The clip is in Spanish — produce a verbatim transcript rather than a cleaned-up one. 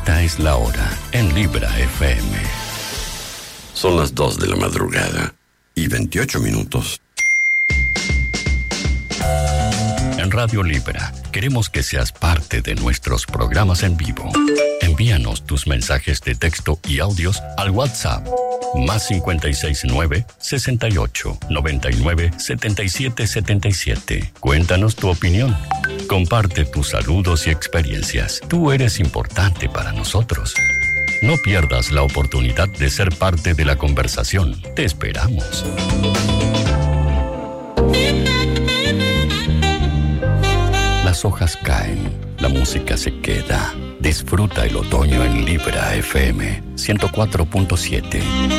Esta es la hora en Libra F M. Son las dos de la madrugada y veintiocho minutos. En Radio Libra queremos que seas parte de nuestros programas en vivo. Envíanos tus mensajes de texto y audios al WhatsApp más cincuenta y seis nueve, sesenta y ocho, noventa y nueve, setenta y siete setenta y siete. Cuéntanos tu opinión. Comparte tus saludos y experiencias. Tú eres importante para nosotros. No pierdas la oportunidad de ser parte de la conversación. Te esperamos. Las hojas caen, la música se queda. Disfruta el otoño en Libra F M ciento cuatro punto siete.